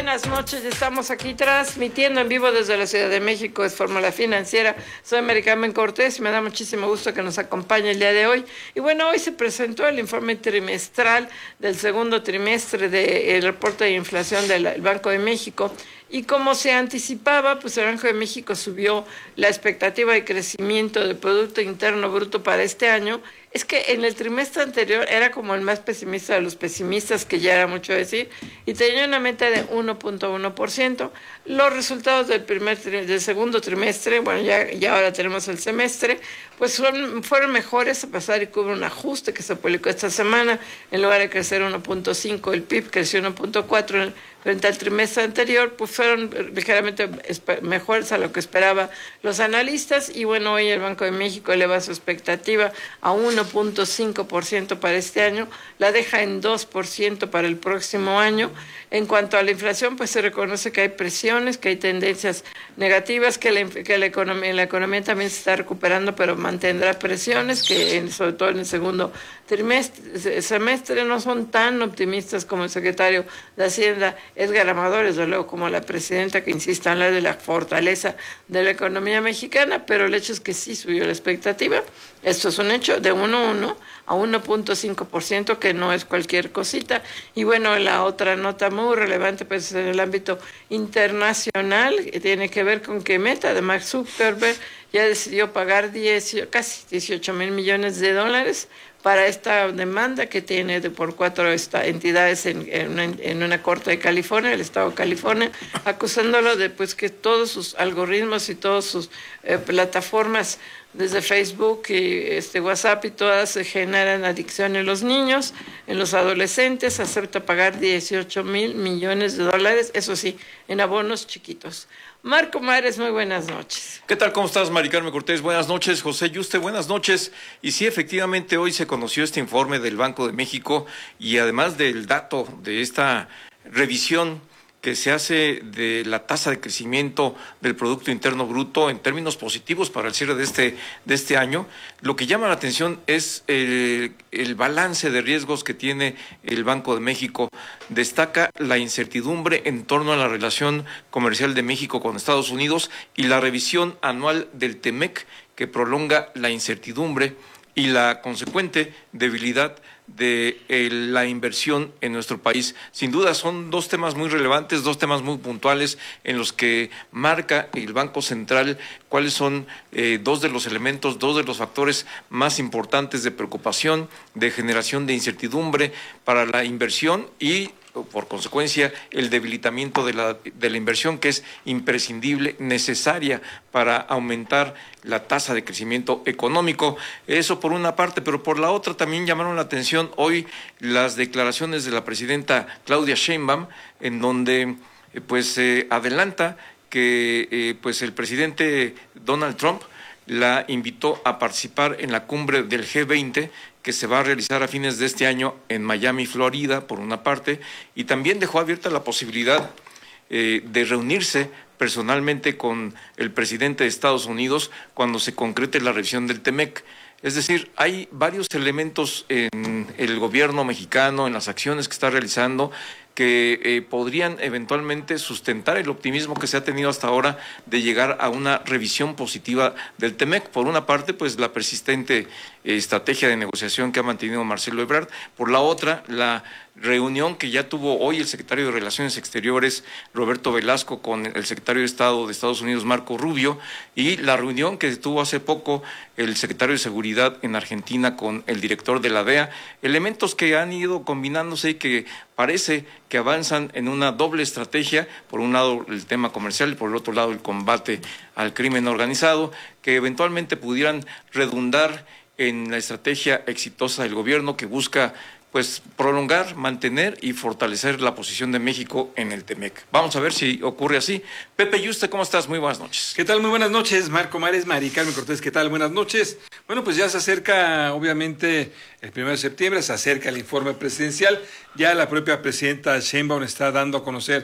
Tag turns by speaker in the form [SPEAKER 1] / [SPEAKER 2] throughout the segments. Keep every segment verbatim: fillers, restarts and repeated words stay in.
[SPEAKER 1] buenas noches. Estamos aquí transmitiendo en vivo desde la Ciudad de México. Es Fórmula Financiera. Soy Mary Carmen Cortés y me da muchísimo gusto que nos acompañe el día de hoy. Y bueno, hoy se presentó el informe trimestral del segundo trimestre del reporte de inflación del Banco de México. Y como se anticipaba, pues el Banco de México subió la expectativa de crecimiento del Producto Interno Bruto para este año. Es que en el trimestre anterior era como el más pesimista de los pesimistas, que ya era mucho decir, y tenía una meta de uno punto uno por ciento. Los resultados del primer del segundo trimestre, bueno, ya, ya ahora tenemos el semestre, pues son, fueron mejores, a pesar de que hubo un ajuste que se publicó esta semana. En lugar de crecer uno punto cinco, el P I B creció uno punto cuatro frente al trimestre anterior, pues fueron ligeramente mejores a lo que esperaban los analistas. Y bueno, hoy el Banco de México eleva su expectativa a uno punto cinco por ciento para este año, la deja en dos por ciento para el próximo año. En cuanto a la inflación, pues se reconoce que hay presiones, que hay tendencias negativas, que la, que la, economía, la economía también se está recuperando, pero mantendrá presiones, que en, sobre todo en el segundo trimestre, semestre no son tan optimistas como el secretario de Hacienda, Edgar Amador, desde luego como la presidenta, que insiste en hablar de la fortaleza de la economía mexicana, pero el hecho es que sí subió la expectativa. Esto es un hecho de uno punto uno a uno punto cinco por ciento, que no es cualquier cosita. Y bueno, la otra nota muy relevante pues en el ámbito internacional, que tiene que ver con que Meta de Mark Zuckerberg ya decidió pagar diez, casi dieciocho mil millones de dólares para esta demanda que tiene de por cuatro esta, entidades en, en, una, en una corte de California, el estado de California, acusándolo de pues que todos sus algoritmos y todas sus eh, plataformas, desde Facebook y este WhatsApp y todas, se generan adicción en los niños, en los adolescentes. Acepta pagar dieciocho mil millones de dólares, eso sí, en abonos chiquitos. Marco Mares, muy buenas noches.
[SPEAKER 2] ¿Qué tal? ¿Cómo estás, Mari Carmen Cortés? Buenas noches. José Yuste, buenas noches. Y sí, efectivamente, hoy se conoció este informe del Banco de México, y además del dato de esta revisión que se hace de la tasa de crecimiento del Producto Interno Bruto en términos positivos para el cierre de este, de este año, lo que llama la atención es el, el balance de riesgos que tiene el Banco de México. Destaca la incertidumbre en torno a la relación comercial de México con Estados Unidos y la revisión anual del TEMEC, que prolonga la incertidumbre y la consecuente debilidad de eh, la inversión en nuestro país. Sin duda son dos temas muy relevantes, dos temas muy puntuales en los que marca el Banco Central cuáles son eh, dos de los elementos, dos de los factores más importantes de preocupación, de generación de incertidumbre para la inversión y, por consecuencia, el debilitamiento de la, de la inversión, que es imprescindible, necesaria para aumentar la tasa de crecimiento económico. Eso por una parte, pero por la otra también llamaron la atención hoy las declaraciones de la presidenta Claudia Sheinbaum, en donde eh, pues eh, adelanta que eh, pues el presidente Donald Trump la invitó a participar en la cumbre del G veinte, que se va a realizar a fines de este año en Miami, Florida, por una parte, y también dejó abierta la posibilidad eh, de reunirse personalmente con el presidente de Estados Unidos cuando se concrete la revisión del TEMEC. Es decir, hay varios elementos en el gobierno mexicano, en las acciones que está realizando, que eh, podrían eventualmente sustentar el optimismo que se ha tenido hasta ahora de llegar a una revisión positiva del TEMEC. Por una parte, pues la persistente eh, estrategia de negociación que ha mantenido Marcelo Ebrard. Por la otra, la reunión que ya tuvo hoy el secretario de Relaciones Exteriores, Roberto Velasco, con el secretario de Estado de Estados Unidos, Marco Rubio, y la reunión que tuvo hace poco el secretario de Seguridad en Argentina con el director de la D E A. Elementos que han ido combinándose y que parece que avanzan en una doble estrategia: por un lado el tema comercial y por el otro lado el combate al crimen organizado, que eventualmente pudieran redundar en la estrategia exitosa del gobierno que busca pues prolongar, mantener y fortalecer la posición de México en el TEMEC. Vamos a ver si ocurre así. Pepe Yuste, ¿cómo estás? Muy buenas noches.
[SPEAKER 3] ¿Qué tal? Muy buenas noches, Marco Mares, Mari Carmen Cortés, ¿qué tal? Buenas noches. Bueno, pues ya se acerca, obviamente, el primero de septiembre, se acerca el informe presidencial. Ya la propia presidenta Sheinbaum está dando a conocer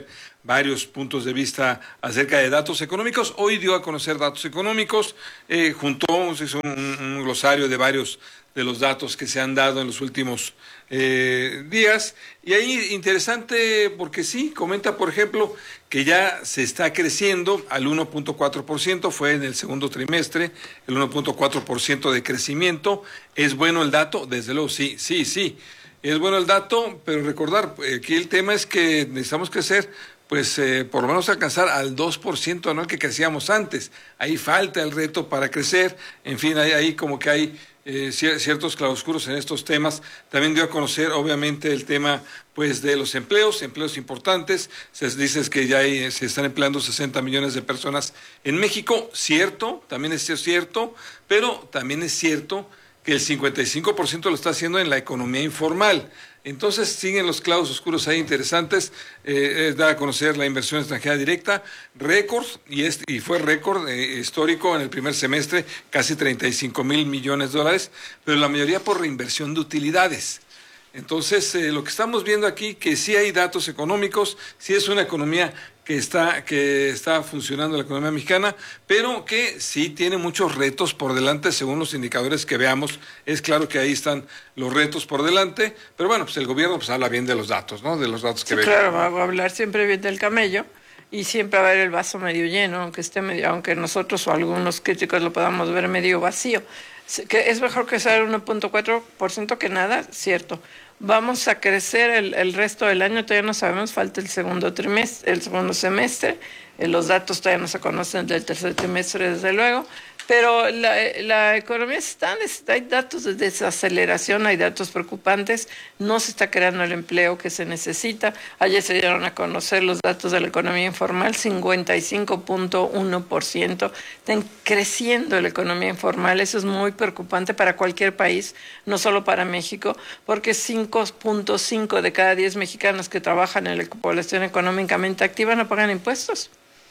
[SPEAKER 3] varios puntos de vista acerca de datos económicos. Hoy dio a conocer datos económicos, eh, juntó, hizo un, un glosario de varios de los datos que se han dado en los últimos eh, días. Y ahí interesante porque sí, comenta por ejemplo que ya se está creciendo al uno punto cuatro por ciento, fue en el segundo trimestre, el uno punto cuatro por ciento de crecimiento. ¿Es bueno el dato? Desde luego, sí, sí, sí. Es bueno el dato, pero recordar, aquí el tema es que necesitamos crecer, pues eh, por lo menos alcanzar al dos por ciento anual que crecíamos antes. Ahí falta el reto para crecer, en fin, ahí, ahí como que hay eh, ciertos claroscuros en estos temas. También dio a conocer, obviamente, el tema pues de los empleos, empleos importantes. Se dice que ya hay, se están empleando sesenta millones de personas en México, cierto, también es cierto, pero también es cierto que el cincuenta y cinco por ciento lo está haciendo en la economía informal. Entonces siguen los clavos oscuros ahí interesantes. Eh, da a conocer la inversión extranjera directa, récord, y, es, y fue récord eh, histórico en el primer semestre, casi treinta y cinco mil millones de dólares, pero la mayoría por reinversión de utilidades. Entonces, eh, lo que estamos viendo aquí, que sí hay datos económicos, sí es una economía que está, que está funcionando la economía mexicana, pero que sí tiene muchos retos por delante según los indicadores que veamos. Es claro que ahí están los retos por delante, pero bueno, pues el gobierno pues habla bien de los datos, ¿no? De los datos que
[SPEAKER 1] sí,
[SPEAKER 3] ve.
[SPEAKER 1] Claro, va a hablar siempre bien del camello y siempre va a ver el vaso medio lleno, aunque esté medio, aunque nosotros o algunos críticos lo podamos ver medio vacío. Que es mejor que sea el uno punto cuatro por ciento que nada, cierto. Vamos a crecer el, el resto del año, todavía no sabemos, falta el segundo trimestre, el segundo semestre, eh, los datos todavía no se conocen del tercer trimestre, desde luego, pero la, la economía está, hay datos de desaceleración, hay datos preocupantes, no se está creando el empleo que se necesita. Ayer se dieron a conocer los datos de la economía informal, cincuenta y cinco punto uno por ciento, están creciendo la economía informal, eso es muy preocupante para cualquier país, no solo para México, porque cinco punto cinco de cada diez mexicanos que trabajan en la población económicamente activa no pagan impuestos.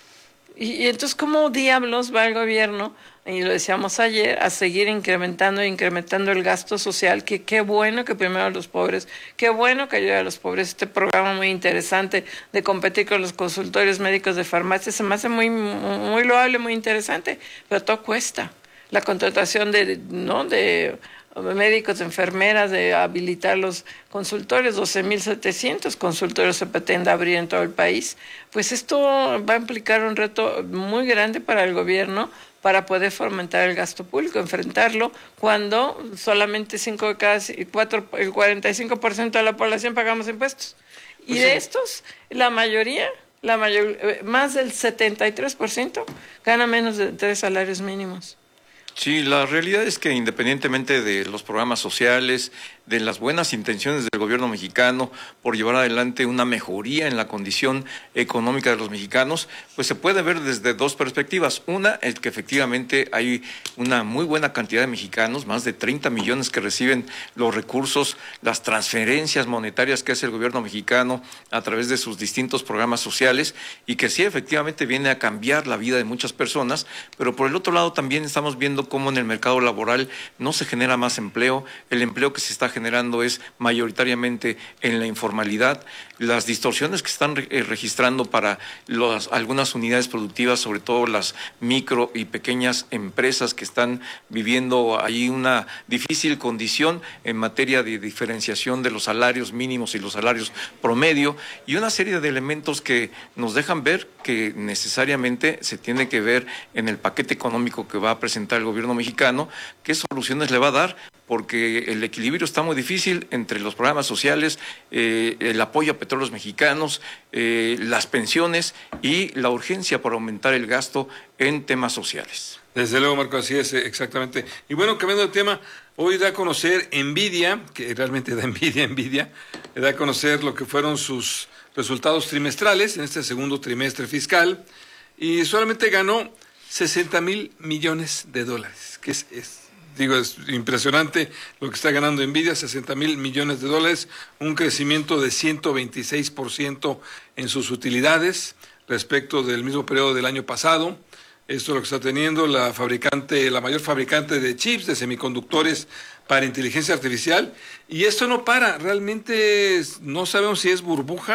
[SPEAKER 1] Y, y entonces, ¿cómo diablos va el gobierno, y lo decíamos ayer, a seguir incrementando e incrementando el gasto social? Que qué bueno que primero los pobres, qué bueno que ayude a los pobres. Este programa muy interesante de competir con los consultorios médicos de farmacia se me hace muy, muy loable, muy interesante, pero todo cuesta. La contratación de, ¿no? de médicos, de enfermeras, de habilitar los consultorios, doce mil setecientos consultorios se pretende abrir en todo el país. Pues esto va a implicar un reto muy grande para el gobierno para poder fomentar el gasto público, enfrentarlo cuando solamente cinco de cada cuatro, el cuarenta y cinco por ciento de la población pagamos impuestos. Y pues de sí. estos, la mayoría, la mayor, más del setenta y tres por ciento gana menos de tres salarios mínimos.
[SPEAKER 2] Sí, la realidad es que independientemente de los programas sociales, de las buenas intenciones del gobierno mexicano por llevar adelante una mejoría en la condición económica de los mexicanos, pues se puede ver desde dos perspectivas. Una es que efectivamente hay una muy buena cantidad de mexicanos, más de treinta millones que reciben los recursos, las transferencias monetarias que hace el gobierno mexicano a través de sus distintos programas sociales y que sí efectivamente viene a cambiar la vida de muchas personas, pero por el otro lado también estamos viendo cómo en el mercado laboral no se genera más empleo, el empleo que se está generando es mayoritariamente en la informalidad, las distorsiones que están re registrando para los, algunas unidades productivas, sobre todo las micro y pequeñas empresas que están viviendo ahí una difícil condición en materia de diferenciación de los salarios mínimos y los salarios promedio, y una serie de elementos que nos dejan ver que necesariamente se tiene que ver en el paquete económico que va a presentar el gobierno mexicano, qué soluciones le va a dar, porque el equilibrio está muy difícil entre los programas sociales, eh, el apoyo a petróleos mexicanos, eh, las pensiones y la urgencia por aumentar el gasto en temas sociales.
[SPEAKER 3] Desde luego, Marco, así es, exactamente. Y bueno, cambiando de tema, hoy da a conocer Nvidia, que realmente da envidia, Nvidia, da a conocer lo que fueron sus resultados trimestrales en este segundo trimestre fiscal, y solamente ganó sesenta mil millones de dólares, que es, es digo, es impresionante lo que está ganando Nvidia, sesenta mil millones de dólares, un crecimiento de ciento veintiséis por ciento en sus utilidades respecto del mismo periodo del año pasado. Esto es lo que está teniendo la fabricante, la mayor fabricante de chips, de semiconductores para inteligencia artificial, y esto no para, realmente no sabemos si es burbuja,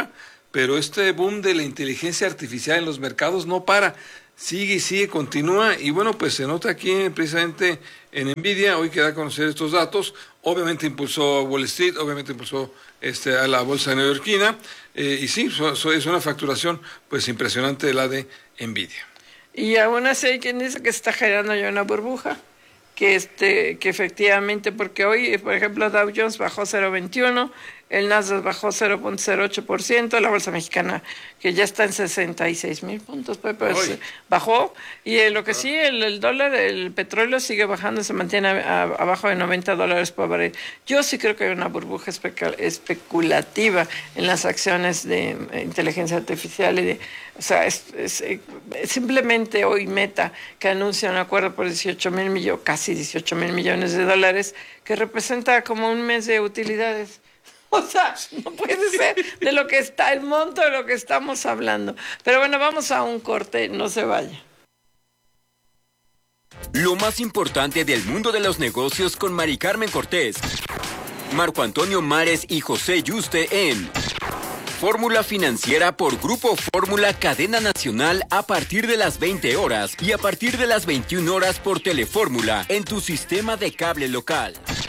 [SPEAKER 3] pero este boom de la inteligencia artificial en los mercados no para, sigue y sigue, continúa, y bueno, pues se nota aquí precisamente en Nvidia, hoy que da a conocer estos datos, obviamente impulsó Wall Street, obviamente impulsó este, a la bolsa neoyorquina, eh, y sí, so, so es una facturación pues impresionante la de Nvidia.
[SPEAKER 1] Y aún así hay quien dice que está generando ya una burbuja, que este que efectivamente, porque hoy, por ejemplo, Dow Jones bajó cero punto veintiuno, el Nasdaq bajó cero punto cero ocho por ciento, la bolsa mexicana, que ya está en sesenta y seis mil puntos, pues, pues bajó, y eh, lo que sí, el, el dólar, el petróleo sigue bajando, se mantiene a, a, abajo de noventa dólares por barril. Yo sí creo que hay una burbuja especa, especulativa en las acciones de eh, inteligencia artificial, y de, o sea, es, es, es simplemente hoy Meta, que anuncia un acuerdo por dieciocho mil millones, casi dieciocho mil millones de dólares, que representa como un mes de utilidades. O sea, no puede ser de lo que está, el monto de lo que estamos hablando. Pero bueno, vamos a un corte, no se vaya.
[SPEAKER 4] Lo más importante del mundo de los negocios con Mari Carmen Cortés, Marco Antonio Mares y José Yuste en Fórmula Financiera por Grupo Fórmula Cadena Nacional a partir de las veinte horas y a partir de las veintiuna horas por Telefórmula en tu sistema de cable local.